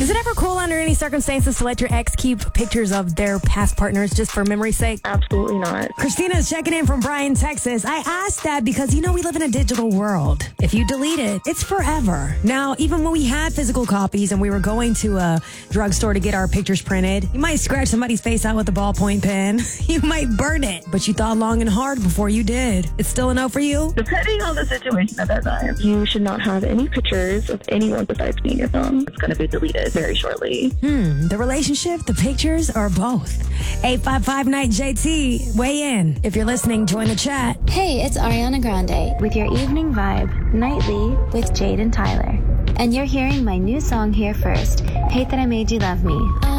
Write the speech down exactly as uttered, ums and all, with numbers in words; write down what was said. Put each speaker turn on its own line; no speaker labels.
Is it ever cool under any circumstances to let your ex keep pictures of their past partners just for memory's sake?
Absolutely not.
Christina's checking in from Bryan, Texas. I asked that because, you know, we live in a digital world. If you delete it, it's forever. Now, even when we had physical copies and we were going to a drugstore to get our pictures printed, you might scratch somebody's face out with a ballpoint pen. You might burn it, but you thought long and hard before you did. It's still a no for you?
Depending on the situation at that time, you should not have any pictures of anyone besides me in your phone. It's going to be deleted very shortly.
Hmm, the relationship, the pictures, or both? eight five five Night J T, weigh in. If you're listening, join the chat.
Hey, it's Ariana Grande with your evening vibe, Nightly with Jade and Tyler. And you're hearing my new song here first, Hate That I Made You Love Me.